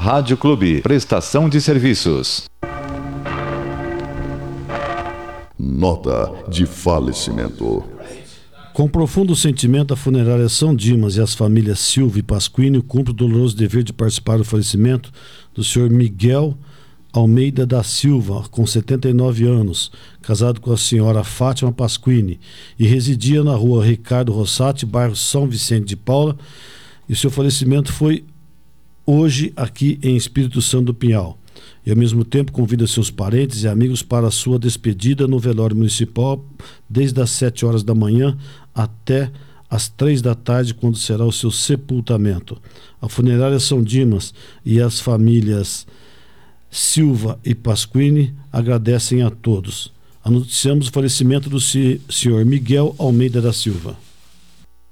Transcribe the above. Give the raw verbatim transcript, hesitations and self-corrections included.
Rádio Clube, prestação de serviços. Nota de falecimento. Com profundo sentimento, a funerária São Dimas e as famílias Silva e Pasquini cumprem o doloroso dever de participar do falecimento do senhor Miguel Almeida da Silva, com setenta e nove anos, casado com a senhora Fátima Pasquini, e residia na rua Ricardo Rossati, bairro São Vicente de Paula, e seu falecimento foi hoje aqui em Espírito Santo do Pinhal. E ao mesmo tempo convida seus parentes e amigos para a sua despedida no velório municipal, desde as sete horas da manhã até às três da tarde, quando será o seu sepultamento. A funerária São Dimas e as famílias Silva e Pasquini agradecem a todos. Anunciamos o falecimento do senhor Miguel Almeida da Silva.